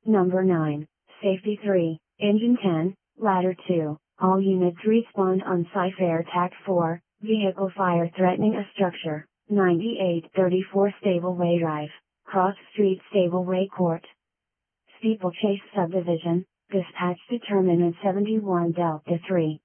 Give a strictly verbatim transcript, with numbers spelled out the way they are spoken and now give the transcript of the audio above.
Number nine, Safety three, Engine ten, Ladder two, all units respond on site. Air Attack four, Vehicle fire threatening a structure, ninety-eight thirty-four Stableway Drive, Cross Street Stableway Court. Steeplechase Subdivision, dispatch to terminus seventy-one Delta three.